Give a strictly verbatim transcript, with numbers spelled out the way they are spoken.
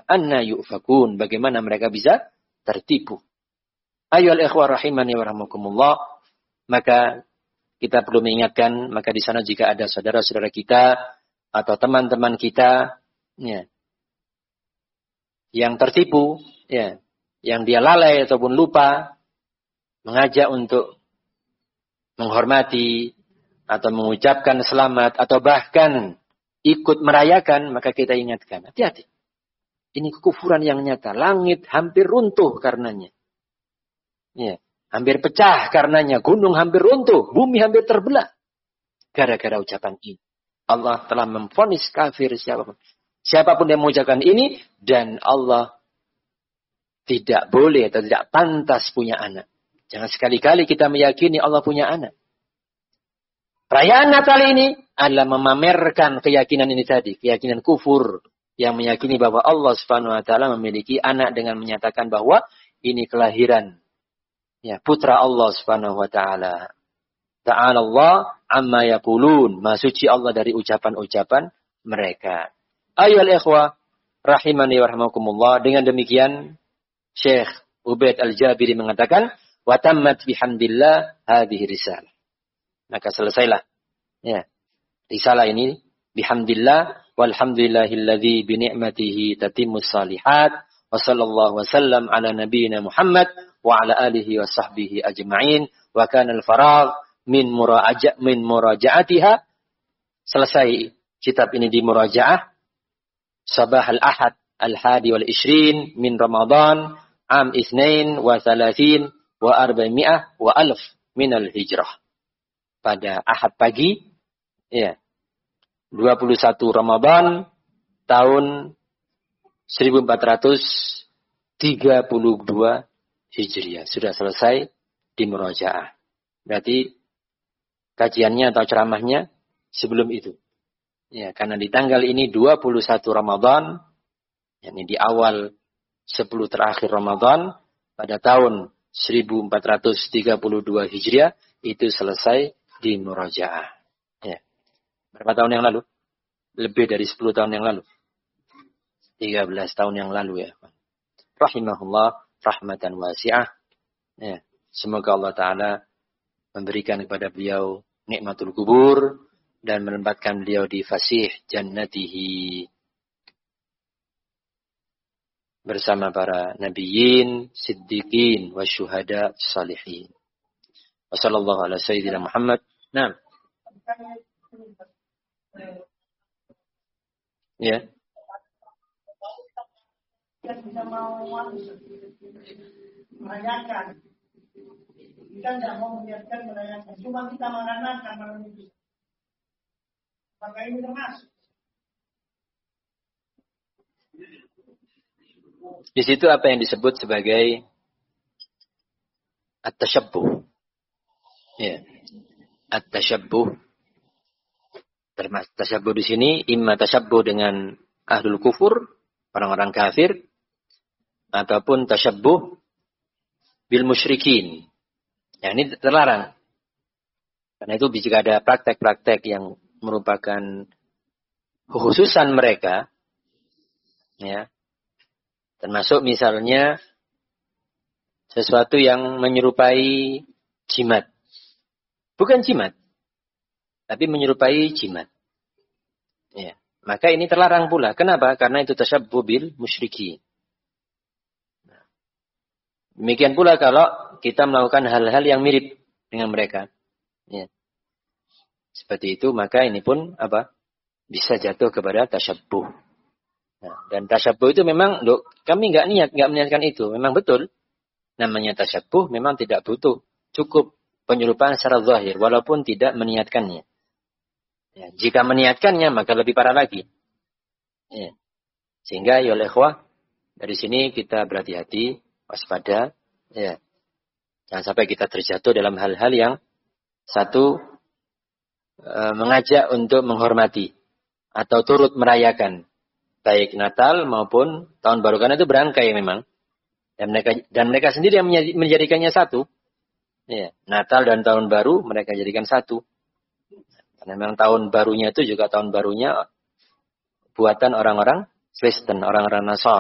anna yu'fakun. Bagaimana mereka bisa tertipu. Ayyuhal ikhwah rahimani wa rahmakumullah. Maka kita perlu mengingatkan, maka di sana jika ada saudara-saudara kita atau teman-teman kita ya, yang tertipu, ya, yang dia lalai ataupun lupa, mengajak untuk menghormati atau mengucapkan selamat atau bahkan ikut merayakan, maka kita ingatkan, hati-hati. Ini kekufuran yang nyata. Langit hampir runtuh karenanya. Ya, hampir pecah karenanya. Gunung hampir runtuh. Bumi hampir terbelah. Gara-gara ucapan ini. Allah telah memvonis kafir siapapun. Siapapun yang mengucapkan ini. Dan Allah tidak boleh atau tidak pantas punya anak. Jangan sekali-kali kita meyakini Allah punya anak. Perayaan Natal ini adalah memamerkan keyakinan ini tadi. Keyakinan kufur. Yang meyakini bahwa Allah subhanahu wa taala memiliki anak dengan menyatakan bahwa ini kelahiran. Ya, putra Allah subhanahu wa ta'ala. Ta'ala Allah amma yaqulun. Maha suci Allah dari ucapan-ucapan mereka. Ayyuhal ikhwah rahimani wa rahmakumullah. Dengan demikian Syekh Ubaid Al-Jabiri mengatakan wa tammat bihamdillah hadhihi risalah. Maka selesailah ya risalah ini bihamdillah walhamdulillahilladzi bi ni'matihi tatimmus shalihat wa sallallahu wasallam ala nabiyyina Muhammad wa ala alihi wa sahbihi ajma'in wa kana al-faragh min muraja' min muraja'atiha. Selesai kitab ini di murajaah sabah al-ahad al-hadi wal ishrin min Ramadan am itsnain wa thalathin wa arba'mi'ah wa alf min al-hijrah. Pada ahad pagi ya dua puluh satu Ramadan tahun seribu empat ratus tiga puluh dua Hijriah. Sudah selesai di murajaah. Berarti kajiannya atau ceramahnya sebelum itu. Ya, karena di tanggal ini dua puluh satu Ramadan, yakni di awal sepuluh terakhir Ramadan pada tahun seribu empat ratus tiga puluh dua Hijriah itu selesai di murajaah. Ya. Berapa tahun yang lalu? Lebih dari sepuluh tahun yang lalu. tiga belas tahun yang lalu ya. Rahimahullah rahmatan wasi'ah. Ya. Semoga Allah Ta'ala memberikan kepada beliau nikmatul kubur dan menempatkan beliau di fasih jannatihi bersama para nabiyyin, siddiqin, wasyuhada, salihin. Wassallallahu ala sayyidina Muhammad. Nah. Ya. Kita bisa mau merayakan. Kita tidak mau menyiapkan merayakan. Cuma kita menganakan malam itu. Maka ini termasuk. Di situ apa yang disebut sebagai at-tashabbuh. Ya. At-tashabbuh. Termasuk tashabbuh di sini imma tashabbuh dengan ahlul kufur, orang-orang kafir, ataupun tashabbuh bil musyrikin. Ya, ini terlarang. Karena itu jika ada praktek-praktek yang merupakan khususan mereka, ya, termasuk misalnya sesuatu yang menyerupai jimat. Bukan jimat, tapi menyerupai jimat. Ya, maka ini terlarang pula. Kenapa? Karena itu tasyabbuh bil musyrikin. Demikian pula kalau kita melakukan hal-hal yang mirip dengan mereka. Ya. Seperti itu, maka ini pun apa? Bisa jatuh kepada tasyabbuh. Nah, dan tasyabbuh itu memang, loh, kami nggak niat, nggak meniatkan itu. Memang betul. Namanya tasyabbuh memang tidak butuh. Cukup penyerupaan secara zahir, walaupun tidak meniatkannya. Ya, jika meniatkannya, maka lebih parah lagi. Ya. Sehingga, ya ikhwah, dari sini kita berhati-hati, waspada, ya. Jangan sampai kita terjatuh dalam hal-hal yang satu e, mengajak untuk menghormati atau turut merayakan baik Natal maupun Tahun Baru, karena itu berangkai memang, dan mereka dan mereka sendiri yang menjadikannya satu. Ya, Natal dan Tahun Baru mereka jadikan satu. Karena memang tahun barunya itu juga tahun barunya buatan orang-orang Kristen, orang-orang Nasara.